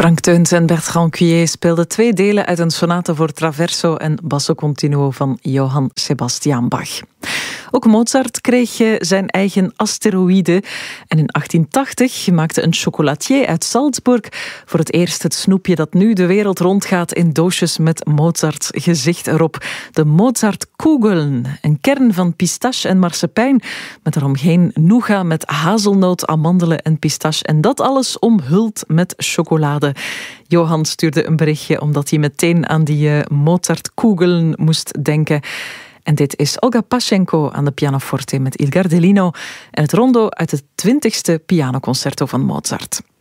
Frank Teuns en Bertrand Cuyer speelden 2 delen uit een sonate voor traverso en basso continuo van Johann Sebastian Bach. Ook Mozart kreeg zijn eigen asteroïde en in 1880 maakte een chocolatier uit Salzburg voor het eerst het snoepje dat nu de wereld rondgaat in doosjes met Mozarts gezicht erop. De Mozart-Kugeln, een kern van pistache en marsepein met eromheen nougat met hazelnoot, amandelen en pistache en dat alles omhuld met chocolade. Johan stuurde een berichtje omdat hij meteen aan die Mozart-Kugeln moest denken. En dit is Olga Pashenko aan de pianoforte met Il Gardellino en het rondo uit het 20e pianoconcerto van Mozart.